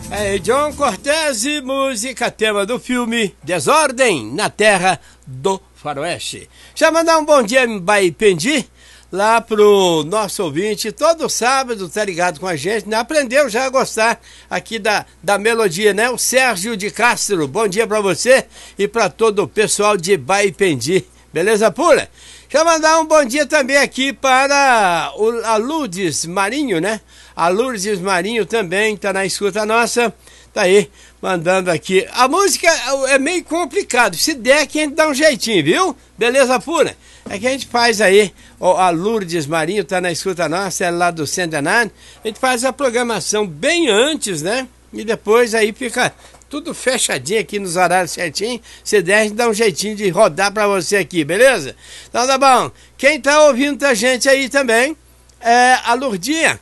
É John Cortese, música tema do filme Desordem na Terra do Faroeste. Já mandar um bom dia em Baipendi, lá pro nosso ouvinte, todo sábado, tá ligado com a gente, né? Aprendeu já a gostar aqui da melodia, né? O Sérgio de Castro, bom dia pra você e pra todo o pessoal de Baipendi, beleza pura? Já mandar um bom dia também aqui para a Lourdes Marinho, né? A Lourdes Marinho também tá na escuta nossa, tá aí, mandando aqui. A música é meio complicado, se der que a gente dá um jeitinho, viu? Beleza pura? É que a gente faz aí, a Lourdes Marinho tá na escuta nossa, é lá do Centenário, a gente faz a programação bem antes, né? E depois aí fica tudo fechadinho aqui nos horários certinho. Se der, a gente dá um jeitinho de rodar pra você aqui, beleza? Então tá bom. Quem tá ouvindo a gente aí também é a Lourdinha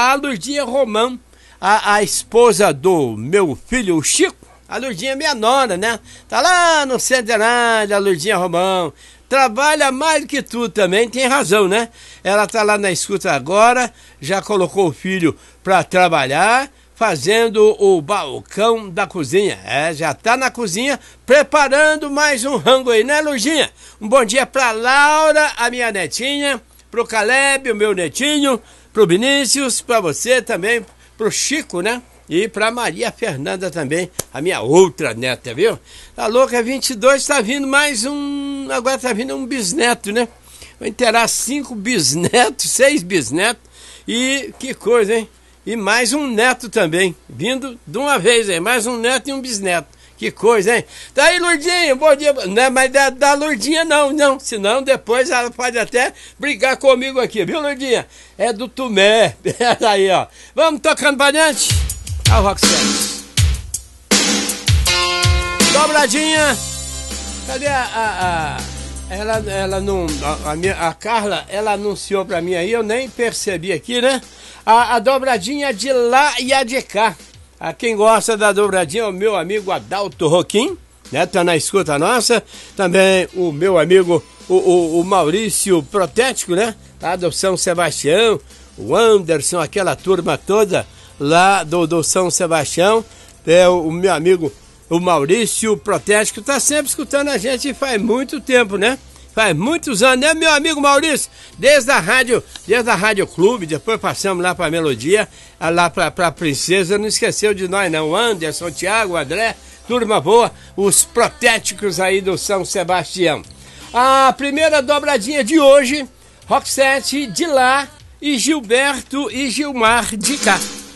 Romão, a esposa do meu filho, o Chico. A Lourdinha é minha nora, né? Tá lá no Centenário, a Lourdinha Romão. Trabalha mais do que tudo também, tem razão, né? Ela tá lá na escuta agora, já colocou o filho pra trabalhar, fazendo o balcão da cozinha. Já tá na cozinha, preparando mais um rango aí, né, Lourdinha? Um bom dia pra Laura, a minha netinha, pro Caleb, o meu netinho, pro Vinícius, pra você também, pro Chico, né? E pra Maria Fernanda também, a minha outra neta, viu? Tá louca, 22, tá vindo mais um... Agora tá vindo um bisneto, né? Vai inteirar 5 bisnetos, 6 bisnetos. E que coisa, hein? E mais um neto também, vindo de uma vez aí, mais um neto e um bisneto. Que coisa, hein? Tá aí, Lourdinha, bom dia. Não é mais da Lourdinha, não. Senão depois ela pode até brigar comigo aqui, viu, Lourdinha? É do Tumé. Aí, ó. Vamos tocando pra diante? Ah, o Rock 7. Dobradinha. Cadê ela não... A Carla, ela anunciou pra mim aí, eu nem percebi aqui, né? A dobradinha de lá e a de cá. A quem gosta da dobradinha é o meu amigo Adalto Roquim, né? Tá na escuta nossa. Também o meu amigo, o Maurício Protético, né? Lá do São Sebastião. O Anderson, aquela turma toda lá do São Sebastião. É o meu amigo, o Maurício Protético, tá sempre escutando a gente faz muito tempo, né? Faz muitos anos, né, meu amigo Maurício? Desde a Rádio Clube, depois passamos lá pra Melodia, lá pra Princesa, não esqueceu de nós não, Anderson, Thiago, André, turma boa, os protéticos aí do São Sebastião. A primeira dobradinha de hoje, Rock 7 de lá e Gilberto e Gilmar de cá.